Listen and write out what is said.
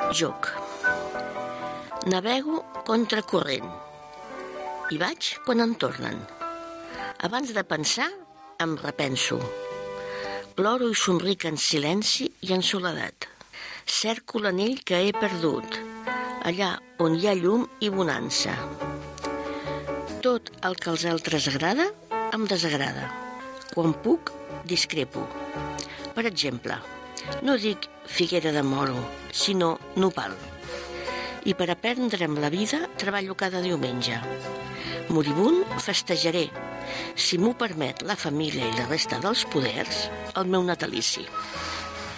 Joc. Navego contracorrent i vaig quan em tornen. Abans de pensar, em repenso. Ploro i somric en silenci i en soledat. Cerco l'anell que he perdut, allà on hi ha llum i bonança. Tot el que als altres agrada, em desagrada. Quan puc, discrepo. Per exemple, no dic figuera de moro, sinó nopal. I per aprendre'm la vida, treballo cada diumenge. Moribund, festejaré, si m'ho permet la família i la resta dels poders, el meu natalici.